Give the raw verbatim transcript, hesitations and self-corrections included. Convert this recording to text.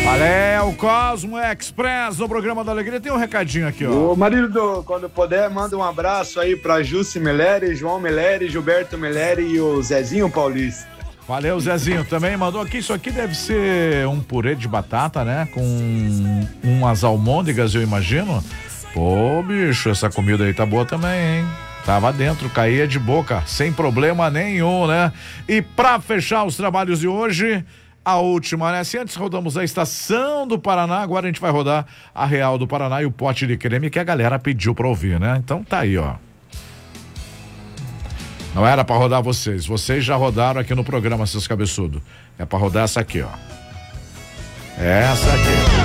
Valeu, Cosmo Express, no programa da Alegria. Tem um recadinho aqui, ó. Ô, marido, quando puder, manda um abraço aí pra Jussi Meleri, João Meleri, Gilberto Meleri e o Zezinho Paulista. Valeu, Zezinho, também mandou aqui. Isso aqui deve ser um purê de batata, né? Com umas almôndegas, eu imagino. Pô, bicho, essa comida aí tá boa também, hein? Tava dentro, caía de boca, sem problema nenhum, né? E pra fechar os trabalhos de hoje, a última, né? Se antes rodamos a Estação do Paraná, agora a gente vai rodar a Real do Paraná e o pote de creme que a galera pediu pra ouvir, né? Então tá aí, ó. Não era pra rodar vocês, vocês já rodaram aqui no programa, seus cabeçudos. É pra rodar essa aqui, ó. Essa aqui.